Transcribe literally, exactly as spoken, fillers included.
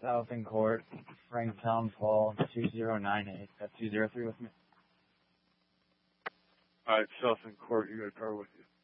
Southern Court, Franktown Hall, two zero nine eight. That's two zero three with me. Alright, Southern Court, you got a car with you.